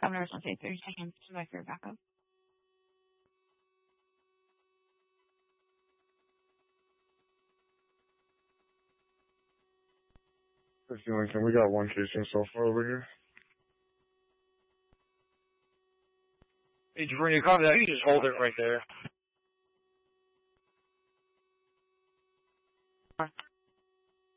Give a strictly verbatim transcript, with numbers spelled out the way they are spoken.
Governor's will take thirty seconds to my for backup. fifteen Lincoln, we got one casing so far over here. Hey, when you copy that, you just hold it right there.